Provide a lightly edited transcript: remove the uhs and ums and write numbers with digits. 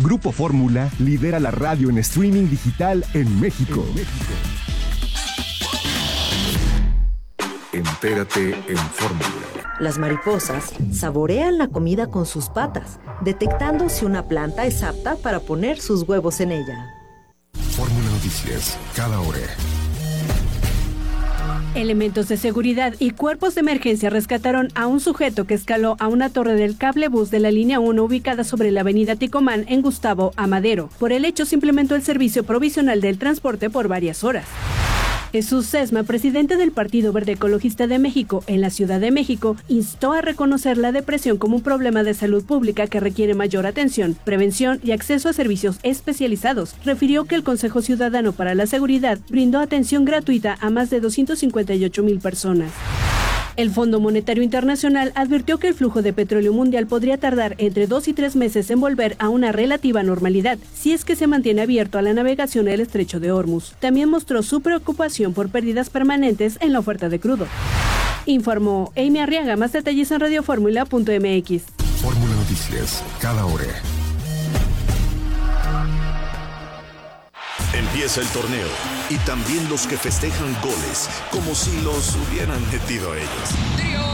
Grupo Fórmula lidera la radio en streaming digital en México. Entérate en Fórmula. Las mariposas saborean la comida con sus patas, detectando si una planta es apta para poner sus huevos en ella. Fórmula Noticias, cada hora. Elementos de seguridad y cuerpos de emergencia rescataron a un sujeto que escaló a una torre del cablebús de la línea 1 ubicada sobre la avenida Ticomán en Gustavo Amadero. Por el hecho se implementó el servicio provisional del transporte por varias horas. Jesús Sesma, presidente del Partido Verde Ecologista de México en la Ciudad de México, instó a reconocer la depresión como un problema de salud pública que requiere mayor atención, prevención y acceso a servicios especializados. Refirió que el Consejo Ciudadano para la Seguridad brindó atención gratuita a más de 258,000 personas. El Fondo Monetario Internacional advirtió que el flujo de petróleo mundial podría tardar entre 2 y 3 meses en volver a una relativa normalidad, si es que se mantiene abierto a la navegación en el estrecho de Hormuz. También mostró su preocupación por pérdidas permanentes en la oferta de crudo. Informó Amy Arriaga. Más detalles en radioformula.mx. Fórmula Noticias, cada hora. Empieza el torneo y también los que festejan goles como si los hubieran metido ellos.